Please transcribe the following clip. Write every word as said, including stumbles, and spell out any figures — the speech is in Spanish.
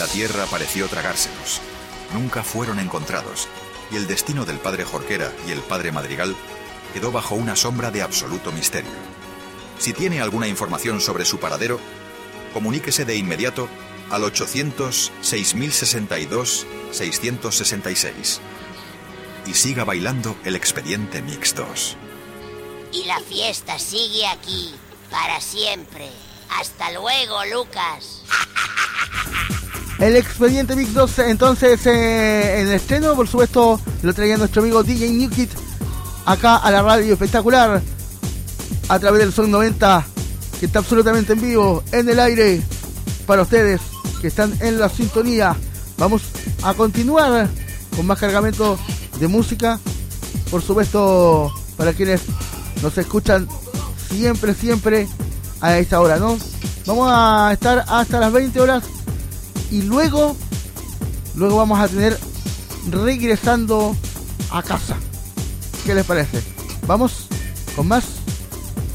La tierra pareció tragárselos. Nunca fueron encontrados, y el destino del padre Jorquera y el padre Madrigal quedó bajo una sombra de absoluto misterio. Si tiene alguna información sobre su paradero, comuníquese de inmediato al ochocientos seis mil sesenta y dos seiscientos sesenta y seis y siga bailando el Expediente Mix dos. Y la fiesta sigue aquí, para siempre. Hasta luego, Lucas. El Expediente Mix dos, entonces, eh, en el estreno, por supuesto, lo traía nuestro amigo D J Newkit acá a la radio espectacular, a través del Son noventa, que está absolutamente en vivo, en el aire, para ustedes que están en la sintonía. Vamos a continuar con más cargamento de música, por supuesto, para quienes nos escuchan siempre, siempre a esta hora, ¿no? Vamos a estar hasta las veinte horas y luego, luego vamos a tener regresando a casa. ¿Qué les parece? Vamos con más